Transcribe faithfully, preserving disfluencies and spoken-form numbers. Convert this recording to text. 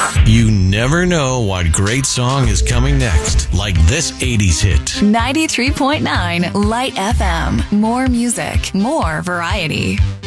You never know what great song is coming next, like this eighties hit. ninety-three point nine Light F M. More music, more variety.